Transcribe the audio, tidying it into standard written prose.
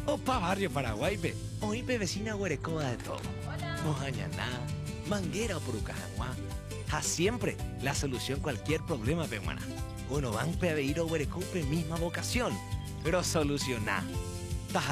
Opa Barrio Paraguay, pe. Hoy pe vecina Huerecoa de todo. Mojañaná, Manguera o Purucajanuá. A siempre la solución cualquier problema, pe, mana. Uno van pe a ir a Huerecoa, pe misma vocación. Pero solucioná.